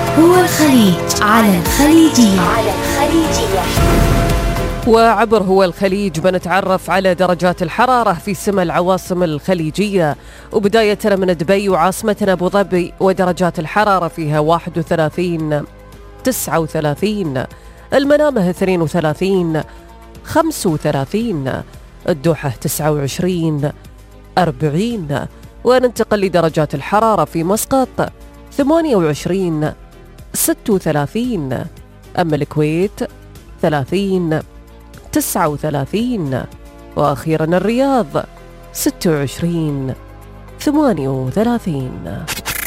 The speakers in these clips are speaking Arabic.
هو الخليج على الخليجية. وعبر هو الخليج بنتعرف على درجات الحرارة في سما العواصم الخليجية، وبداية من دبي وعاصمتنا أبو ظبي ودرجات الحرارة فيها 31 39، المنامة 32 35، الدوحة 29 40، وننتقل لدرجات الحرارة في مسقط 28 36، أما الكويت 30 39، وأخيرا الرياض 26 38.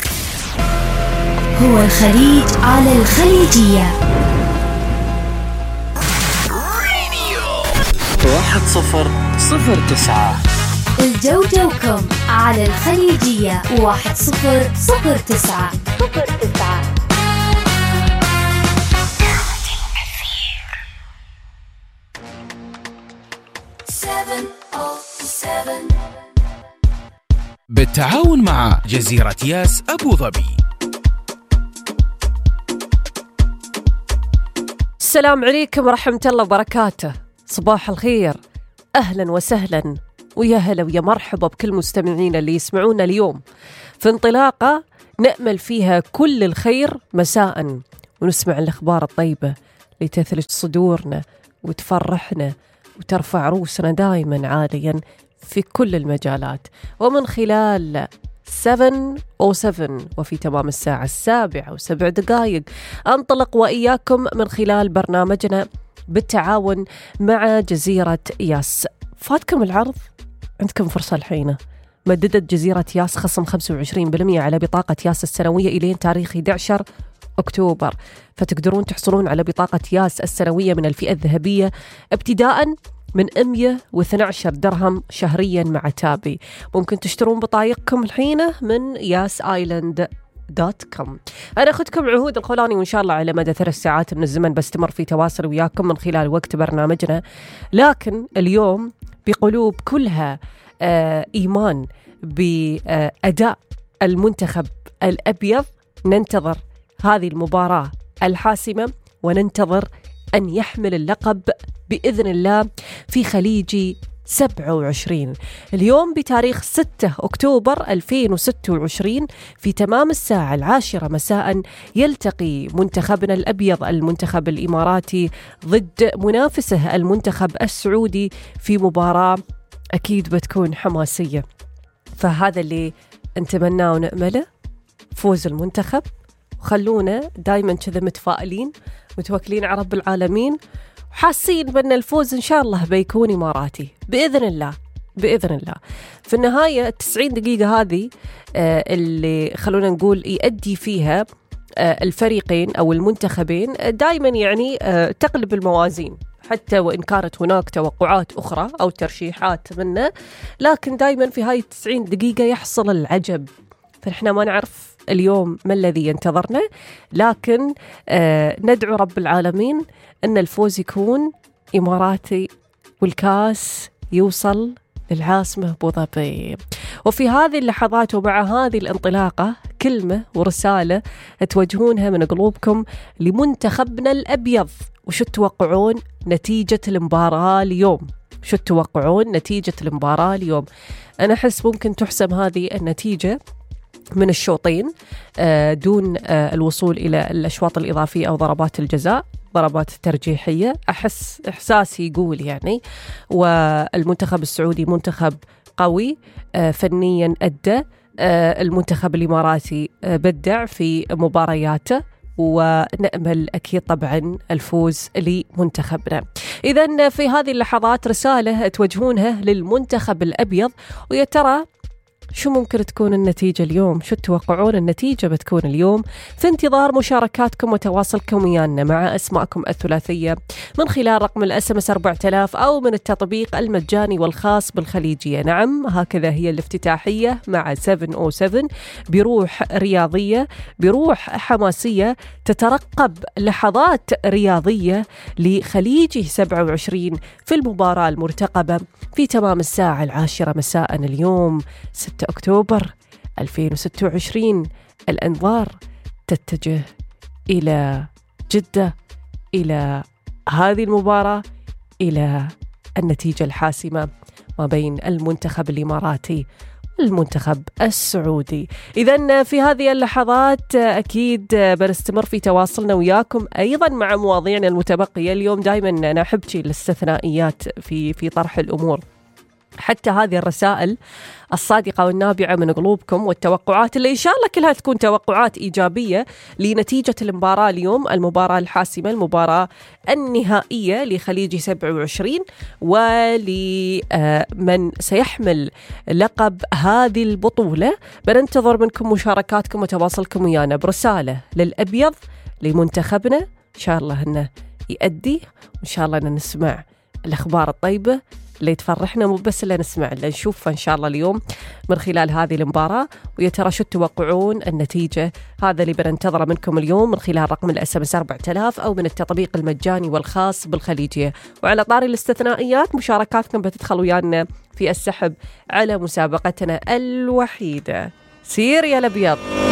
هو الخليج على الخليجية. 1009 الجو جوكم على الخليجية 1009. بالتعاون مع جزيرة ياس أبو ظبي. السلام عليكم ورحمة الله وبركاته، صباح الخير، أهلا وسهلا ويا هلا ويا مرحبا بكل مستمعين اللي يسمعونا اليوم في انطلاقة نأمل فيها كل الخير مساء، ونسمع الأخبار الطيبة اللي تثلج صدورنا وتفرحنا وترفع روسنا دائما عاليا في كل المجالات. ومن خلال 7:07 وفي تمام الساعة 7:07 أنطلق وإياكم من خلال برنامجنا بالتعاون مع جزيرة ياس. فاتكم العرض؟ عندكم فرصة الحين. مددت جزيرة ياس خصم 25% على بطاقة ياس السنوية إلين تاريخ 11 أكتوبر، فتقدرون تحصلون على بطاقة ياس السنوية من الفئة الذهبية ابتداءً من 112 درهم شهرياً مع تابي. ممكن تشترون بطايقكم الحين من yasisland.com. أنا أخذكم عهود الخولاني، وإن شاء الله على مدى 3 ساعات من الزمن بستمر في تواصل وياكم من خلال وقت برنامجنا، لكن اليوم بقلوب كلها إيمان بأداء المنتخب الأبيض. ننتظر هذه المباراة الحاسمة وننتظر أن يحمل اللقب بإذن الله في خليجي 27. اليوم بتاريخ 6 أكتوبر 2026 في تمام الساعة 10 مساء يلتقي منتخبنا الأبيض المنتخب الإماراتي ضد منافسه المنتخب السعودي في مباراة أكيد بتكون حماسية. فهذا اللي نتمناه ونأمله، فوز المنتخب، وخلونا دايما كذا متفائلين متوكلين على رب العالمين، وحاسين بأن الفوز إن شاء الله بيكون إماراتي بإذن الله بإذن الله. في النهاية 90 دقيقة هذه اللي خلونا نقول يؤدي فيها الفريقين أو المنتخبين دايما يعني تقلب الموازين، حتى وإن كانت هناك توقعات أخرى أو ترشيحات منه، لكن دايما في هاي 90 دقيقة يحصل العجب. فنحن ما نعرف اليوم ما الذي ينتظرنا، لكن ندعو رب العالمين أن الفوز يكون إماراتي والكاس يوصل للعاصمة أبو ظبي. وفي هذه اللحظات ومع هذه الانطلاقة كلمة ورسالة توجهونها من قلوبكم لمنتخبنا الأبيض. وشو تتوقعون نتيجة المباراة اليوم؟ شو تتوقعون نتيجة المباراة اليوم؟ أنا أحس ممكن تحسم هذه النتيجة من الشوطين دون الوصول إلى الأشواط الإضافية أو ضربات الجزاء، ضربات ترجيحية. أحس إحساسي يقول يعني. والمنتخب السعودي منتخب قوي فنيا أدى، المنتخب الإماراتي بدع في مبارياته، ونأمل أكيد طبعا الفوز لمنتخبنا. إذن في هذه اللحظات رسالة توجهونها للمنتخب الأبيض، ويا ترى شو ممكن تكون النتيجة اليوم؟ شو تتوقعون النتيجة بتكون اليوم؟ في انتظار مشاركاتكم وتواصلكم ويانا مع أسماءكم الثلاثية من خلال رقم الSMS 4000 أو من التطبيق المجاني والخاص بالخليجية. نعم، هكذا هي الافتتاحية مع 7:07 بروح رياضية، بروح حماسية، تترقب لحظات رياضية لخليجي 27 في المباراة المرتقبة في تمام الساعة 10 مساء اليوم 6 أكتوبر 2026. الأنظار تتجه إلى جدة، إلى هذه المباراة، إلى النتيجة الحاسمة ما بين المنتخب الإماراتي والمنتخب السعودي. إذن في هذه اللحظات أكيد بنستمر في تواصلنا وياكم أيضا مع مواضيعنا المتبقية. اليوم دائما أنا أحب شيء الاستثنائيات في طرح الأمور، حتى هذه الرسائل الصادقة والنابعة من قلوبكم والتوقعات اللي إن شاء الله كلها تكون توقعات إيجابية لنتيجة المباراة اليوم، المباراة الحاسمة، المباراة النهائية لخليجي 27 ولمن سيحمل لقب هذه البطولة. بننتظر منكم مشاركاتكم وتواصلكم ويانا برسالة للأبيض لمنتخبنا، إن شاء الله أنه يؤدي، وإن شاء الله أن نسمع الأخبار الطيبة اللي تفرحنا، مو بس اللي نسمع، اللي نشوفها إن شاء الله اليوم من خلال هذه المباراة. ويا ترى شو تتوقعون النتيجة؟ هذا اللي بننتظره منكم اليوم من خلال رقم الSMS 4000 أو من التطبيق المجاني والخاص بالخليجية. وعلى طاري الاستثنائيات، مشاركاتكم بتدخل ويانا في السحب على مسابقتنا الوحيدة. سير يا الأبيض.